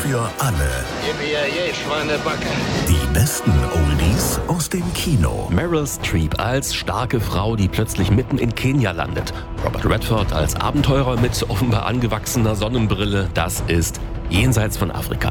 für alle. Yippie, Schweinebacke. Die besten Oldies aus dem Kino. Meryl Streep als starke Frau, die plötzlich mitten in Kenia landet. Robert Redford als Abenteurer mit offenbar angewachsener Sonnenbrille. Das ist Jenseits von Afrika.